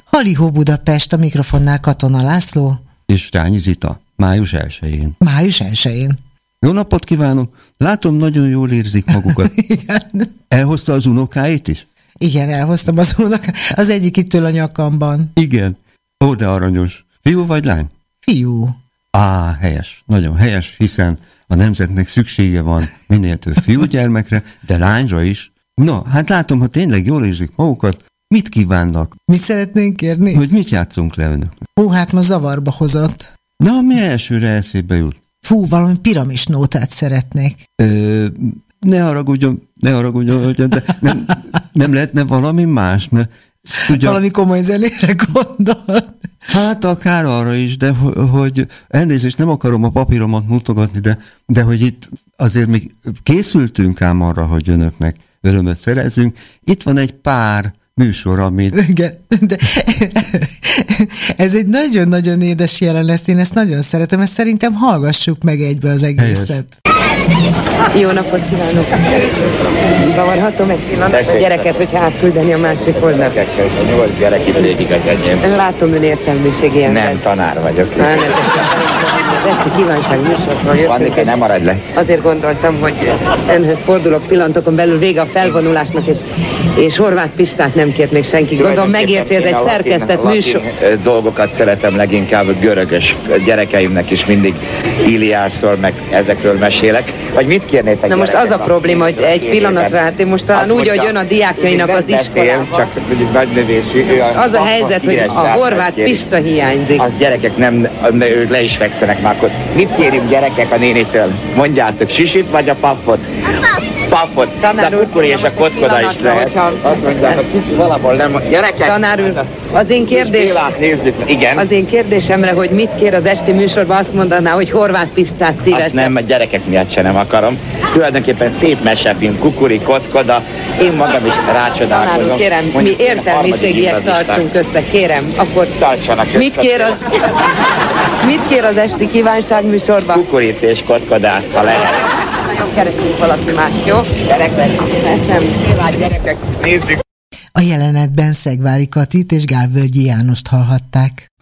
Halihó Budapest, a mikrofonnál Katona László. És Rányi Zita, május 1-én. Május 1-én. Jó napot kívánok! Látom, nagyon jól érzik magukat. Igen. Elhozta az unokáit is? Igen, elhoztam az unokát. Az egyik itt ül a nyakamban. Igen. Ó, de aranyos. Fiú vagy lány? Fiú. Helyes. Nagyon helyes, hiszen a nemzetnek szüksége van minél több fiúgyermekre, de lányra is. No, hát látom, ha tényleg jól érzik magukat, mit kívánnak? Mit szeretnénk kérni? Hogy mit játszunk le önöknek? Hát ma zavarba hozott. Na, mi elsőre eszébe jut? Valami piramis nótát szeretnék. Ne haragudjon, de nem lehetne valami más, mert tudja, valami komoly zenére gondol. Hát akár arra is, de hogy elnézést, nem akarom a papíromat mutogatni, de hogy itt azért még készültünk ám arra, hogy önöknek örömöt szerezzünk. Itt van egy pár műsor, amit... Igen, de ez egy nagyon-nagyon édes jelenet, én ezt nagyon szeretem, ezt szerintem hallgassuk meg egybe az egészet. Jó napot kívánok! Zavarhatom egy pillanat a gyereket, hogy átküldeni a másik oldalt? 8 gyerek itt végig az enyém. Látom, ön értelmiségi ember. Nem, tanár vagyok. Az esti kívánság műsorról jöttünk. Annika, nem maradj le. Azért gondoltam, hogy önhöz fordulok pillanatokon belül, vége a felvonulásnak, és Horváth Pistát nem kért még senki. Gondolom megérti, ez egy szerkesztett műsor. Dolgokat szeretem leginkább, görögös gyerekeimnek is mindig Iliászról, meg ezekről mesélek. Vagy mit kérnétek? Na most az a probléma, hogy egy pillanatra, hát én most talán úgy, hogy jön a diákjainak az iskolába. Csak nagynövésű. Az a helyzet, hogy a Horváth Pista hiányzik. Az gyerekek ők le is fekszenek már. Mit kérjük gyerekek a nénitől? Mondjátok, sisit vagy a paffot? Paffot, de a kukori és a kotkoda is lehet. Azt mondják, a kicsi valahol nem... Gyerekek! Tanár úr, az én kérdésemre, hogy mit kér az esti műsorban, azt mondaná, hogy Horváth Pistát szívesen. Azt nem, a gyerekek miatt se nem akarom. Tulajdonképpen szép mesefilm, kukori, kotkoda, én magam is rácsodálkozom. Tanár úr, kérem, mi értelmiségiek tartsunk össze, kérem, akkor tartsanak össze. Mit kér az esti kívánság műsorban? Kukurit és kotkodát, ha lehet. Nagyon keresünk valaki más, jó? Gyerekek, ezt nem. Gyerekek, nézzük. A jelenetben Szegvári Katit és Gálvölgyi Jánost hallhatták.